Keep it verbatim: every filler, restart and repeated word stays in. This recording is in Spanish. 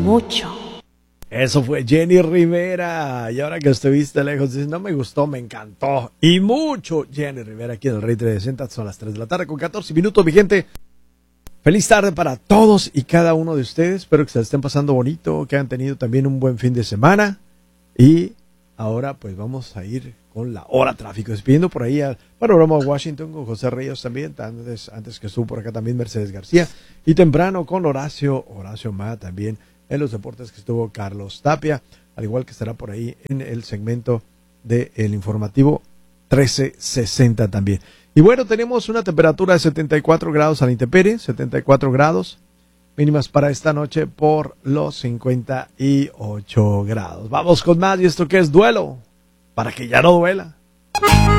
mucho. Eso fue Jenny Rivera. Y ahora que estuviste lejos, dices, no me gustó, me encantó. Y mucho. Jenny Rivera aquí en el Rey trescientos sesenta. Son las tres de la tarde con catorce minutos, mi gente. Feliz tarde para todos y cada uno de ustedes. Espero que se estén pasando bonito, que hayan tenido también un buen fin de semana. Y ahora pues vamos a ir con la hora tráfico. Despidiendo por ahí al Panorama Washington con José Ríos también. Antes, antes que estuvo por acá también Mercedes García. Y temprano con Horacio, Horacio Ma también. En los deportes que estuvo Carlos Tapia, al igual que estará por ahí en el segmento del informativo trece sesenta también. Y bueno, tenemos una temperatura de setenta y cuatro grados a la intemperie, setenta y cuatro grados, mínimas para esta noche por los cincuenta y ocho grados. Vamos con más, y esto que es duelo, para que ya no duela.